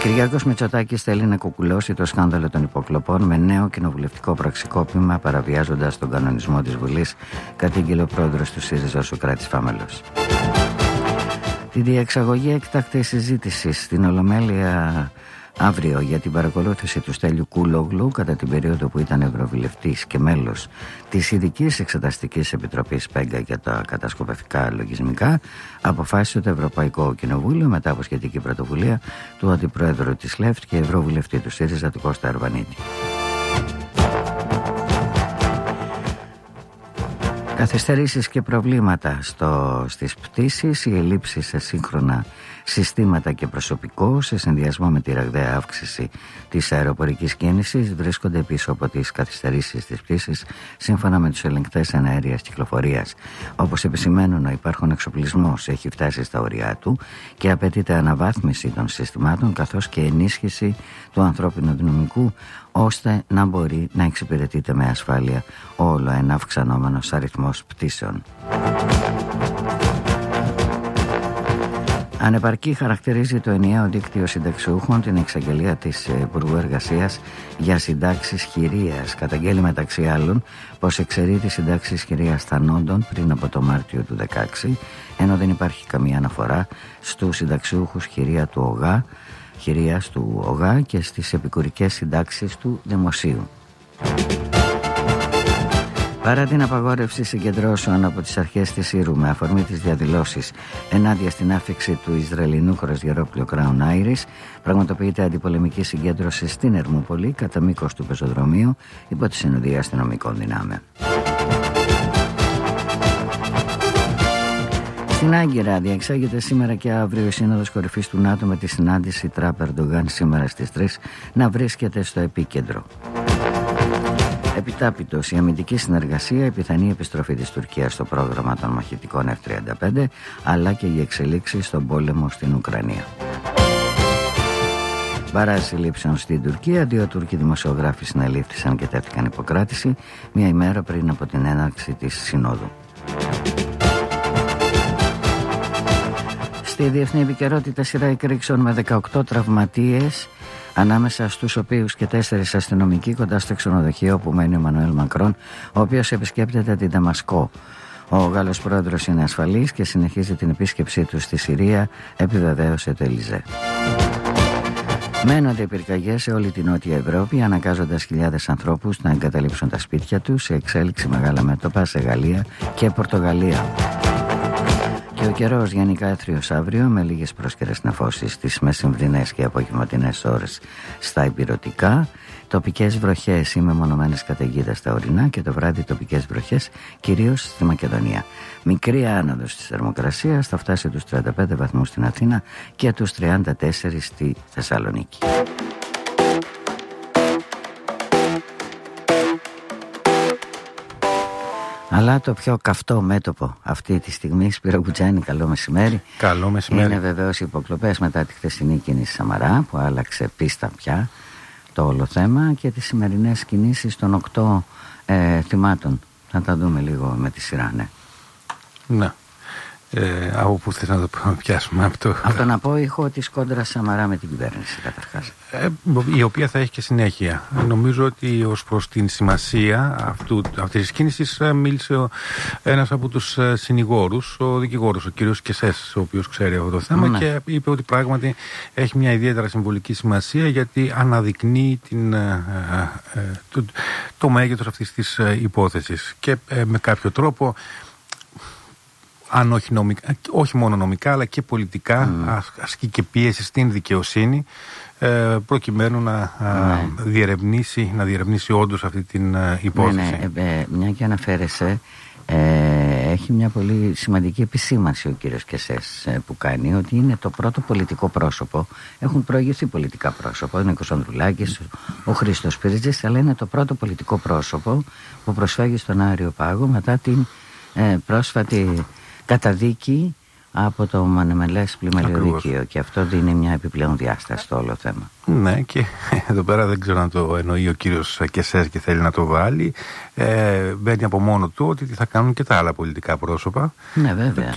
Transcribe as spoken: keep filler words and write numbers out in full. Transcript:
Κυριάκος Μητσοτάκης θέλει να κουκουλώσει το σκάνδαλο των υποκλοπών με νέο κοινοβουλευτικό πραξικόπημα, παραβιάζοντας τον κανονισμό της Βουλής, κατήγγειλε ο πρόεδρος του ΣΥΡΙΖΑ, Σωκράτης Φάμελος. Τη διεξαγωγή έκτακτης συζήτησης στην Ολομέλεια αύριο για την παρακολούθηση του Στέλιου Κούλογλου κατά την περίοδο που ήταν ευρωβουλευτής και μέλος της Ειδικής Εξεταστικής Επιτροπής ΠΕΓΚΑ για τα κατασκοπευτικά λογισμικά, αποφάσισε το Ευρωπαϊκό Κοινοβούλιο μετά από σχετική πρωτοβουλία του Αντιπρόεδρου της ΛΕΦΤ και Ευρωβουλευτή του ΣΥΡΙΖΑ, του Κώστα Αρβανίτη. Καθυστερήσεις και προβλήματα στο, στις πτήσεις, οι ελλείψεις σε σύγχρονα συστήματα και προσωπικό σε συνδυασμό με τη ραγδαία αύξηση της αεροπορικής κίνησης βρίσκονται πίσω από τις καθυστερήσεις της πτήσης, σύμφωνα με τους ελεγκτές εναέριας κυκλοφορίας. Όπως επισημαίνουν, ο υπάρχον εξοπλισμός έχει φτάσει στα ωριά του και απαιτείται αναβάθμιση των συστημάτων καθώς και ενίσχυση του ανθρώπινου δυναμικού, ώστε να μπορεί να εξυπηρετείται με ασφάλεια όλο ένα αυξανόμενος αριθμός πτήσεων. Ανεπαρκή χαρακτηρίζει το ενιαίο δίκτυο συνταξιούχων την εξαγγελία της Υπουργού Εργασίας για συντάξεις χειρίας. Καταγγέλει μεταξύ άλλων πως εξαιρεί τις συντάξεις χειρίας θανόντων πριν από το Μάρτιο του δύο χιλιάδες δεκαέξι, ενώ δεν υπάρχει καμία αναφορά στους συνταξιούχους χειρία του ΟΓΑ, χειρίας του ΟΓΑ και στις επικουρικές συντάξεις του Δημοσίου. Παρά την απαγόρευση συγκεντρώσεων από τις αρχές της Ήρου με αφορμή τις διαδηλώσεις ενάντια στην άφιξη του Ισραηλινού κρουαζιερόπλοιου Crown Iris, πραγματοποιείται αντιπολεμική συγκέντρωση στην Ερμούπολη κατά μήκος του πεζοδρομίου υπό τη συνοδεία αστυνομικών δυνάμεων. Στην Άγκυρα διεξάγεται σήμερα και αύριο η Σύνοδος Κορυφής του ΝΑΤΟ με τη συνάντηση Τραμπ Ερντογάν σήμερα στις τρεις να βρίσκεται στο επίκεντρο. Επιτάπητος, η αμυντική συνεργασία, η πιθανή επιστροφή της Τουρκίας στο πρόγραμμα των μαχητικών εφ τριάντα πέντε, αλλά και οι εξελίξεις στον πόλεμο στην Ουκρανία. Παρά συλλήψεων στην Τουρκία, δύο Τούρκοι δημοσιογράφοι συνελήφθησαν και τέθηκαν υποκράτηση μία ημέρα πριν από την έναρξη της Συνόδου. Στη διεθνή επικαιρότητα, σειρά εκρήξεων με δεκαοκτώ τραυματίες, ανάμεσα στους οποίους και τέσσερις αστυνομικοί κοντά στο ξενοδοχείο όπου μένει ο Μανουέλ Μακρόν, ο οποίος επισκέπτεται την Δαμασκό. Ο Γάλλος πρόεδρος είναι ασφαλής και συνεχίζει την επίσκεψή του στη Συρία, επιβεβαίωσε το Ελιζέ. Μένονται οι πυρκαγιές σε όλη την Νότια Ευρώπη, αναγκάζοντας χιλιάδες ανθρώπους να εγκαταλείψουν τα σπίτια τους, σε εξέλιξη μεγάλα μέτωπα σε Γαλλία και Πορτογαλία. Και ο καιρός γενικά έθριος αύριο, με λίγες πρόσκαιρες νεφώσεις στις μεσημβρινές και απογευματινές ώρες στα ηπειρωτικά, τοπικές βροχές ή μεμονωμένες καταιγίδες στα ορεινά και το βράδυ τοπικές βροχές κυρίως στη Μακεδονία. Μικρή άνοδος της θερμοκρασίας, θα φτάσει τους τριάντα πέντε βαθμούς στην Αθήνα και τους τριάντα τέσσερα στη Θεσσαλονίκη. Αλλά το πιο καυτό μέτωπο αυτή τη στιγμή, Σπύρο Κουτζάνη, καλό μεσημέρι. Καλό μεσημέρι. Είναι βεβαίως οι υποκλοπές μετά τη χθεσινή κίνηση Σαμαρά που άλλαξε πίστα πια το όλο θέμα και τις σημερινές κινήσεις των οκτώ ε, θυμάτων. Θα τα δούμε λίγο με τη σειρά, ναι. Ναι. Ε, από πού θες να το πιάσουμε? Από, το... από τον απόϊχο της κόντρας Σαμαρά με την κυβέρνηση καταρχάς. Ε, η οποία θα έχει και συνέχεια. Νομίζω ότι ως προς την σημασία αυτού, αυτής της κίνησης μίλησε ο, ένας από τους συνηγόρους, ο δικηγόρος, ο κύριος Κεσές, ο οποίος ξέρει αυτό το θέμα, ναι. Και είπε ότι πράγματι έχει μια ιδιαίτερα συμβολική σημασία γιατί αναδεικνύει την, ε, ε, το, το μέγεθος αυτής της υπόθεσης και ε, με κάποιο τρόπο, αν όχι, νομικά, όχι μόνο νομικά αλλά και πολιτικά, mm. ασκεί και πίεση στην δικαιοσύνη ε, προκειμένου να, ναι. διερευνήσει, να διερευνήσει όντως αυτή την υπόθεση. Ναι, ναι, ε, ε, μια και αναφέρεσαι, ε, έχει μια πολύ σημαντική επισήμανση ο κύριος Κεσές ε, που κάνει ότι είναι το πρώτο πολιτικό πρόσωπο. Έχουν προηγηθεί πολιτικά πρόσωπα, είναι ο Κωνσταντουλάκης, ο Χρήστος Πυρίτζης, αλλά είναι το πρώτο πολιτικό πρόσωπο που προσφέρει στον Άριο Πάγο μετά την ε, πρόσφατη καταδίκη από το Μανεμελές Πλημελιωδικείο, και αυτό δίνει μια επιπλέον διάσταση στο όλο θέμα. Ναι, και εδώ πέρα δεν ξέρω αν το εννοεί ο κύριος Κεσές και θέλει να το βάλει. Ε, μπαίνει από μόνο του ότι θα κάνουν και τα άλλα πολιτικά πρόσωπα. Ναι, βέβαια.